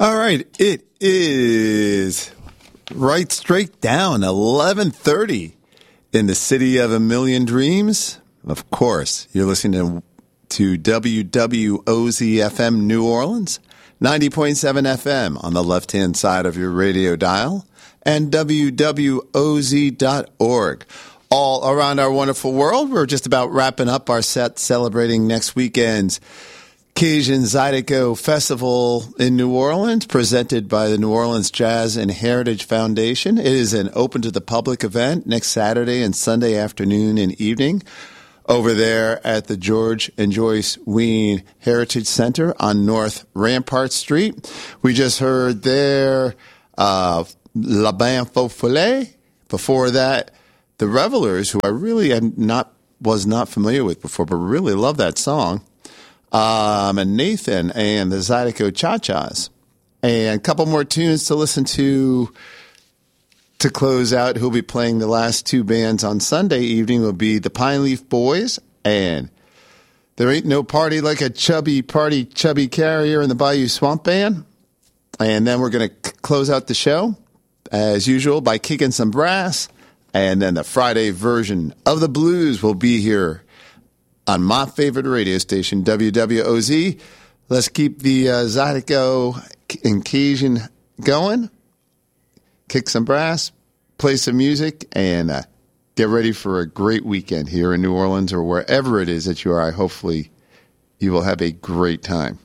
All right, it is right straight down 11:30 in the city of a million dreams. Of course, you're listening to WWOZ-FM New Orleans, 90.7 FM on the left-hand side of your radio dial, and WWOZ.org. All around our wonderful world, we're just about wrapping up our set celebrating next weekend's Cajun Zydeco Festival in New Orleans, presented by the New Orleans Jazz and Heritage Foundation. It is an open-to-the-public event next Saturday and Sunday afternoon and evening over there at the George and Joyce Wein Heritage Center on North Rampart Street. We just heard there La Bande Faux Follet. Before that, the Revelers, who I really was not familiar with before, but really love that song. And Nathan and the Zydeco Cha-Chas. And a couple more tunes to listen to close out. Who'll be playing the last two bands on Sunday evening will be the Pine Leaf Boys and There Ain't No Party Like a Chubby Carrier and the Bayou Swamp Band. And then we're going to close out the show, as usual, by kicking some brass. And then the Friday version of the blues will be here on my favorite radio station, WWOZ. Let's keep the Zydeco and Cajun going, kick some brass, play some music, and get ready for a great weekend here in New Orleans or wherever it is that you are. Hopefully you will have a great time.